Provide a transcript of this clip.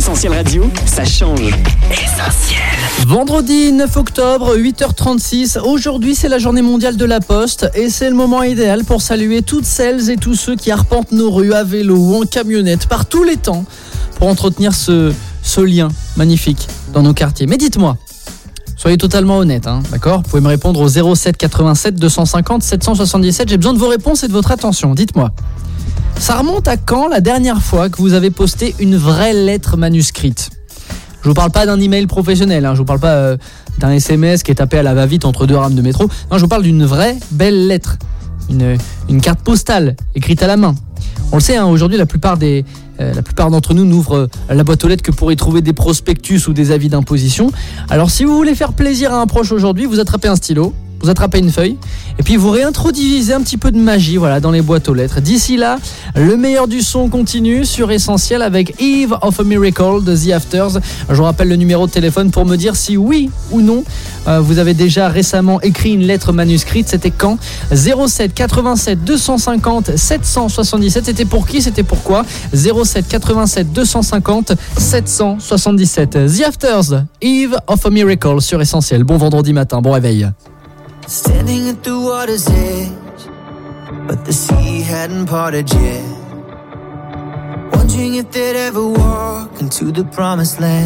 Essentiel Radio, ça change. Essentiel. Vendredi 9 octobre, 8h36. Aujourd'hui, c'est la journée mondiale de la Poste et c'est le moment idéal pour saluer toutes celles et tous ceux qui arpentent nos rues à vélo ou en camionnette par tous les temps pour entretenir ce lien magnifique dans nos quartiers. Mais dites-moi, soyez totalement honnête, d'accord ? Vous pouvez me répondre au 07 87 250 777. J'ai besoin de vos réponses et de votre attention. Dites-moi, ça remonte à quand la dernière fois que vous avez posté une vraie lettre manuscrite ? Je vous parle pas d'un email professionnel, je vous parle pas d'un SMS qui est tapé à la va-vite entre deux rames de métro. Non, je vous parle d'une vraie belle lettre, une carte postale écrite à la main. On le sait, aujourd'hui, la plupart d'entre nous n'ouvrent la boîte aux lettres que pour y trouver des prospectus ou des avis d'imposition. Alors, si vous voulez faire plaisir à un proche aujourd'hui, vous attrapez un stylo, vous attrapez une feuille, et puis vous réintroduisez un petit peu de magie, dans les boîtes aux lettres. D'ici là, le meilleur du son continue sur Essentiel avec Eve of a Miracle de The Afters. Je vous rappelle le numéro de téléphone pour me dire si oui ou non vous avez déjà récemment écrit une lettre manuscrite. C'était quand ? 07 87 250 777. C'était pour qui ? C'était pourquoi ? 07 87 250 777. The Afters, Eve of a Miracle sur Essentiel. Bon vendredi matin, bon réveil. Standing at the water's edge, but the sea hadn't parted yet. Wondering if they'd ever walk into the promised land.